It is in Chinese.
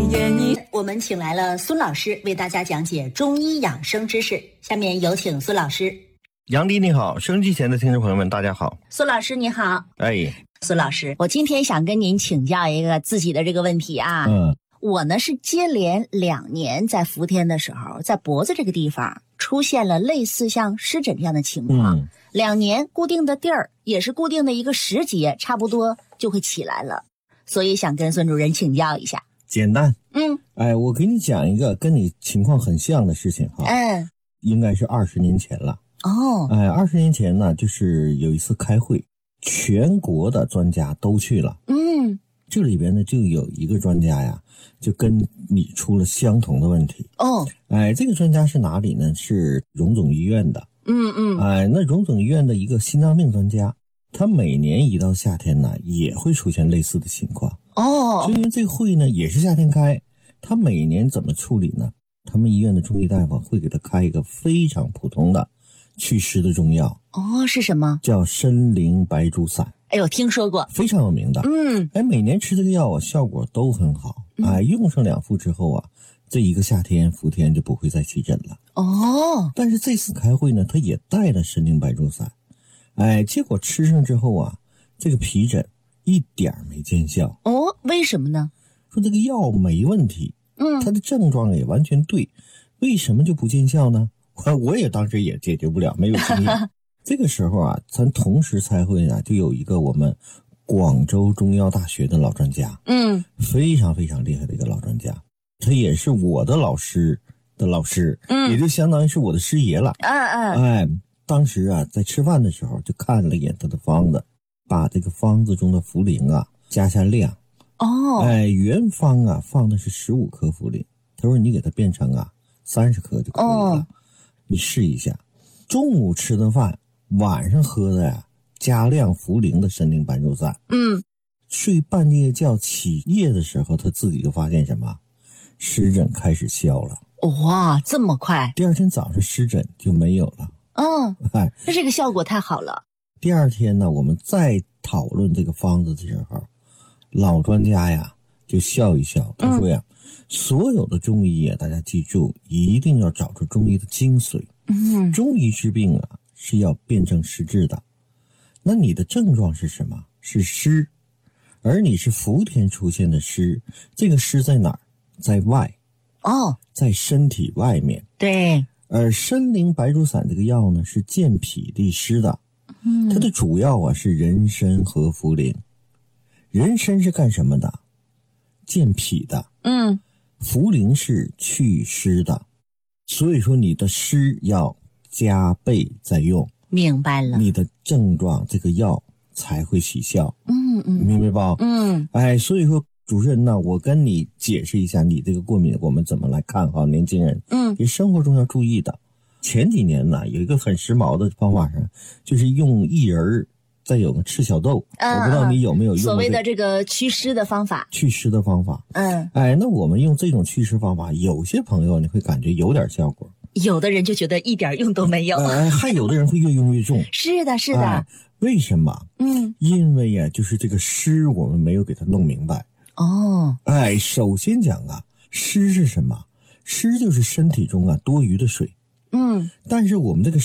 我们请来了孙老师为大家讲解中医养生知识，下面有请孙老师。 杨迪你好，收音机前的听众朋友们大家好。 孙老师你好。孙老师，我今天想跟您请教一个自己的这个问题啊。我呢是接连2年在伏天的时候，在脖子这个地方出现了类似像湿疹这样的情况。2年固定的地儿，也是固定的一个时节，差不多就会起来了，所以想跟孙主任请教一下。 简单。我给你讲一个跟你情况很像的事情哈。应该是20年前了。20年前呢，就是有一次开会，全国的专家都去了。这里边呢就有一个专家呀，就跟你出了相同的问题。这个专家是哪里呢？是荣总医院的。那荣总医院的一个心脏病专家，他每年一到夏天呢，也会出现类似的情况。所以这个会呢也是夏天开，他每年怎么处理呢？他们医院的中医大夫会给他开一个非常普通的祛湿的中药。 是什么？ 叫参苓白术散。 我听说过， 非常有名的。每年吃这个药效果都很好。用上2副之后啊，这一个夏天伏天就不会再起疹了。但是这次开会呢，他也带了参苓白术散。结果吃上之后啊，这个皮疹一点没见效。 为什么呢？ 说这个药没问题，它的症状也完全对，为什么就不见效呢？我也当时也解决不了，没有经验。这个时候啊，咱同时开会啊，就有一个我们广州中医药大学的老专家。非常非常厉害的一个老专家，他也是我的老师的老师。也就相当于是我的师爷了。当时啊，在吃饭的时候就看了一眼他的方子，把这个方子中的茯苓啊加下量。原方啊放的是15克茯苓，他说你给它变成啊30克就可以了。你试一下，中午吃的饭，晚上喝的呀加量茯苓的参苓白术散。睡半夜觉起夜的时候，他自己就发现什么？湿疹开始消了。 哇，这么快！ 第二天早上湿疹就没有了。 那这个效果太好了。 第二天呢，我们再讨论这个方子的时候，老专家呀就笑一笑，他说呀，所有的中医啊，大家记住，一定要找出中医的精髓。中医治病啊是要辨证施治的。那你的症状是什么？是湿，而你是伏天出现的湿，这个湿在哪儿？在外。在身体外面。 对。 而参苓白术散这个药呢，是健脾利湿的。它的主要啊是人参和茯苓。人参是干什么的？健脾的。茯苓是祛湿的。所以说你的湿要加倍在用。 明白了。你的症状这个药才会起效。明白吧？所以说主任呢，我跟你解释一下你这个过敏我们怎么来看哈，年轻人你生活中要注意的。前几年呢有一个很时髦的方法上，就是用薏仁再有个赤小豆。我不知道你有没有用过所谓的这个祛湿的方法。那我们用这种祛湿方法，有些朋友你会感觉有点效果， 有的人就觉得一点用都没有。 还有的人会越用越重。 是的是的。 为什么？因为呀就是这个湿我们没有给它弄明白。首先讲啊，湿是什么？湿就是身体中啊多余的水。但是我们这个